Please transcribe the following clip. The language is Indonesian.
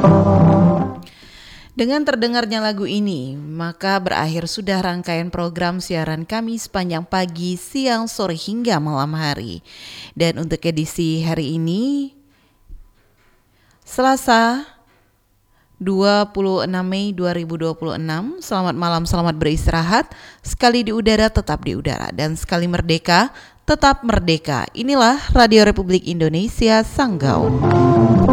Dengan terdengarnya lagu ini, maka berakhir sudah rangkaian program siaran kami sepanjang pagi, siang, sore hingga malam hari. Dan untuk edisi hari ini, Selasa 26 Mei 2026, selamat malam, selamat beristirahat. Sekali di udara, tetap di udara. Dan sekali merdeka, tetap merdeka. Inilah Radio Republik Indonesia Sanggau.